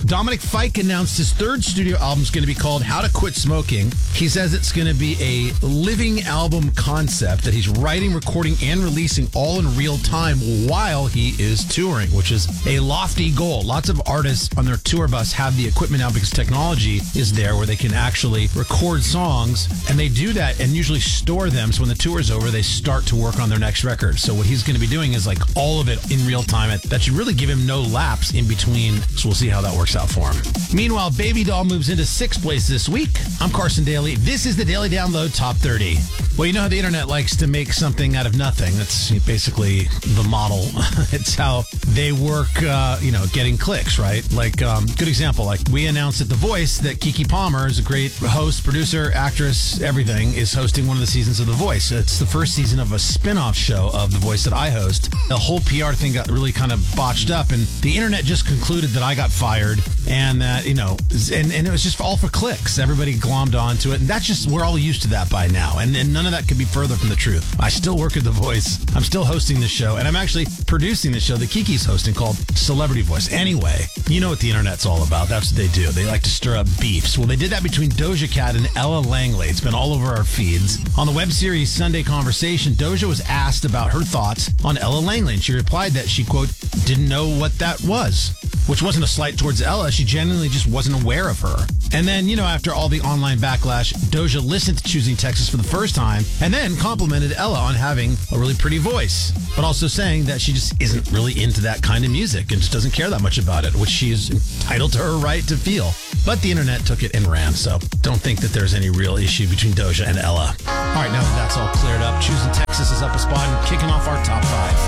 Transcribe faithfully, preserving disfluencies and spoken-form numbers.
Dominic Fike announced his third studio album is going to be called How to Quit Smoking. He says it's going to be a living album concept that he's writing, recording, and releasing all in real time while he is touring, which is a lofty goal. Lots of artists on their tour bus have the equipment now because technology is there where they can actually record songs, and they do that and usually store them. So when the tour is over, they start to work on their next record. So what he's going to be doing is like all of it in real time. That should really give him no lapse in between. So we'll see how that works out for him. Meanwhile, Baby Doll moves into sixth place this week. I'm Carson Daly. This is the Daily Download Top thirty. Well, you know how the internet likes to make something out of nothing. That's basically the model. It's how they work, uh, you know, getting clicks, right? Like, um, good example, like we announced at The Voice that Keke Palmer is a great host, producer, actress, everything, is hosting one of the seasons of The Voice. It's the first season of a spin-off show of The Voice that I host. The whole P R thing got really kind of botched up, and the internet just concluded that I got fired, and that, you know, and, and it was just all for clicks. Everybody glommed onto it, and that's just, we're all used to that by now, and, and none of that could be further from the truth. I still work at The Voice. I'm still hosting the show, and I'm actually producing the show that Keke's hosting called Celebrity Voice. Anyway, you know what the internet's all about. That's what they do. They like to stir up beefs. Well, they did that between Doja Cat and Ella Langley. It's been all over our feeds. On the web series Sunday Conversation, Doja was asked about her thoughts on Ella Langley, and she replied that she, quote, didn't know what that was, which wasn't a slight towards Ella. She genuinely just wasn't aware of her. And then, you know, after all the online backlash, Doja listened to Choosing Texas for the first time and then complimented Ella on having a really pretty voice, but also saying that she just isn't really into that kind of music and just doesn't care that much about it, which she is entitled to her right to feel. But the internet took it and ran, so don't think that there's any real issue between Doja and Ella. All right, now that that's all cleared up, Choosing Texas is up a spot and kicking off our top five.